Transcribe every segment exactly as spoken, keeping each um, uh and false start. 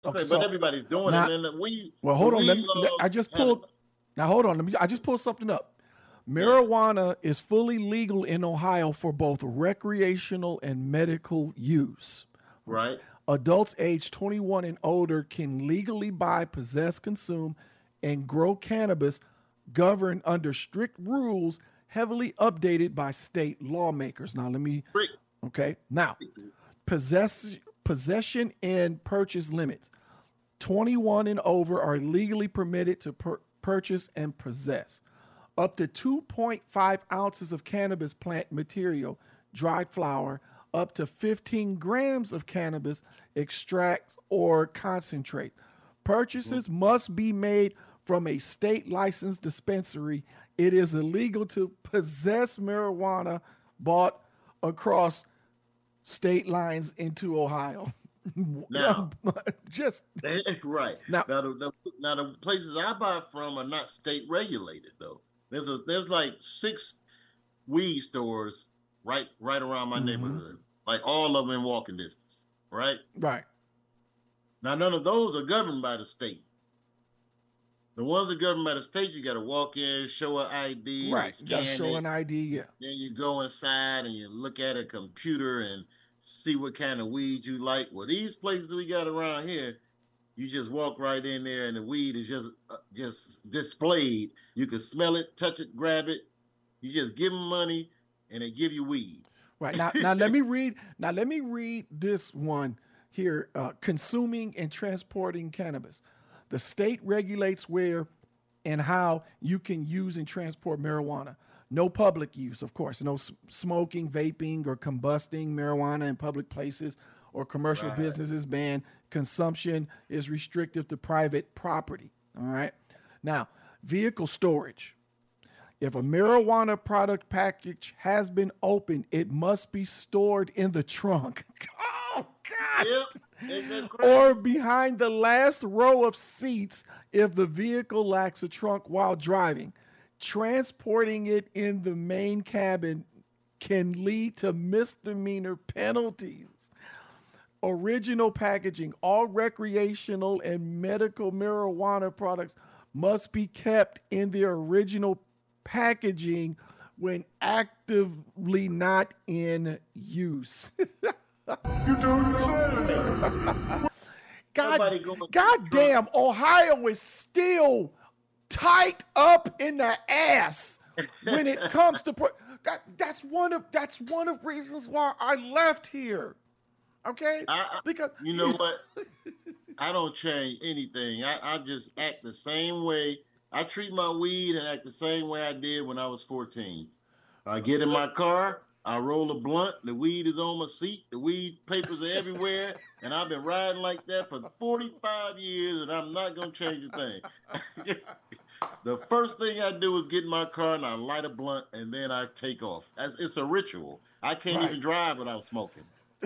Okay, Okay, but so everybody's doing now, it, and the weed, well, the hold on. Let weed me. let- I laws just have pulled. Now, hold on. Let me. I just pulled something up. yeah, Marijuana is fully legal in Ohio for both recreational and medical use. right. Adults age twenty-one and older can legally buy, possess, consume, and grow cannabis governed under strict rules heavily updated by state lawmakers. Now, let me, Rick, okay. Now, possess, possession and purchase limits. twenty-one and over are legally permitted to pur- purchase and possess up to two point five ounces of cannabis plant material, dried flower, up to fifteen grams of cannabis extracts or concentrate. Purchases must be made from a state licensed dispensary. It is illegal to possess marijuana bought across state lines into Ohio. now, Just right now, now, the, the now the places I buy from are not state regulated though. There's a there's like six weed stores right right around my neighborhood, like all of them in walking distance. Right right, now, none of those are governed by the state. The ones that are governed by the state, you got to walk in, show an I D, they right. You got to scan show it. an I D. Yeah, Then you go inside and you look at a computer and see what kind of weed you like. Well, these places we got around here, you just walk right in there and the weed is just uh, just displayed. You can smell it, touch it, grab it. You just give them money and they give you weed. right. Now, now let me read. Now let me read this one here. Uh, consuming and transporting cannabis. The state regulates where and how you can use and transport marijuana. No public use, of course. No s- smoking, vaping, or combusting marijuana in public places or commercial Right. businesses banned. Consumption is restricted to private property. All right. Now, vehicle storage. If a marijuana product package has been opened, it must be stored in the trunk. Oh, God. Yep. Ain't that Or crazy? behind the last row of seats if the vehicle lacks a trunk while driving. Transporting it in the main cabin can lead to misdemeanor penalties. Original packaging. All recreational and medical marijuana products must be kept in their original packaging when actively not in use. God, Nobody going to the God trunk. damn, Ohio is still tight up in the ass when it comes to. Pro- God, that's one of that's one of reasons why I left here. Okay, I, I, because you know what? I don't change anything. I, I just act the same way. I treat my weed and act the same way I did when I was fourteen. I get in my car, I roll a blunt, the weed is on my seat, the weed papers are everywhere, and I've been riding like that for forty-five years, and I'm not going to change a thing. The first thing I do is get in my car and I light a blunt, and then I take off. That's, it's a ritual. I can't right, even drive without smoking.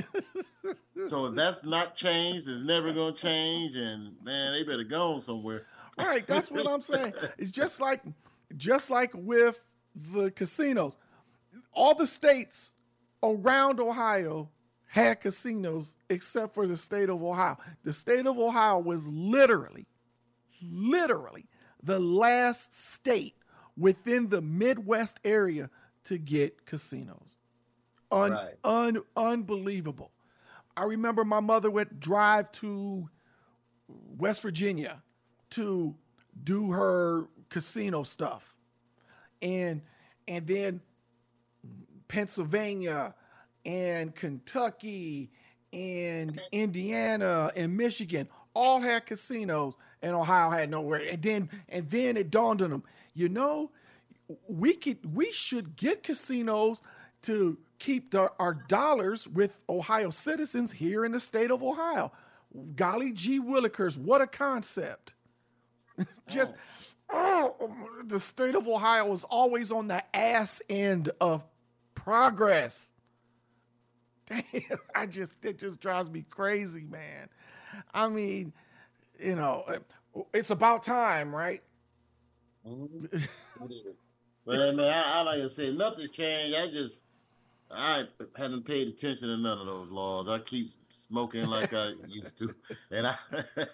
So if that's not changed, it's never going to change, and man, they better go on somewhere. right. That's what I'm saying. It's just like, just like with the casinos. All the states around Ohio had casinos except for the state of Ohio. The state of Ohio was literally, literally the last state within the Midwest area to get casinos. Un, Right. un, unbelievable. I remember my mother would drive to West Virginia to do her casino stuff. And and then Pennsylvania and Kentucky and Indiana and Michigan all had casinos and Ohio had nowhere. And then and then it dawned on them, you know, we could we should get casinos to keep the, our dollars with Ohio citizens here in the state of Ohio. Golly gee willikers, what a concept. Just oh, the state of Ohio is always on the ass end of progress. Damn, I just it just drives me crazy, man. I mean, you know, it's about time, right? Mhm. But man, I, I like I said, nothing's changed. I just I haven't paid attention to none of those laws. I keep smoking like I used to. And I